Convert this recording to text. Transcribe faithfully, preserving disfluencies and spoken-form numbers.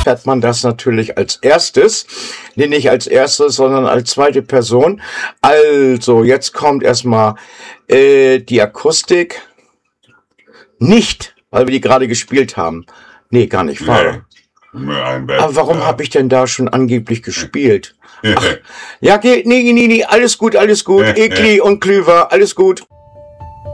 hört man das natürlich als erstes. Nee, nicht als erstes, sondern als zweite Person. Also, jetzt kommt erstmal äh, die Akustik. Nicht, weil wir die gerade gespielt haben. Nee, gar nicht, Vater. Nee. Ein Bett, Aber warum ja. habe ich denn da schon angeblich gespielt? Ach, ja, okay, nee, nee, nee, alles gut, alles gut. Ekli und Klüver, alles gut.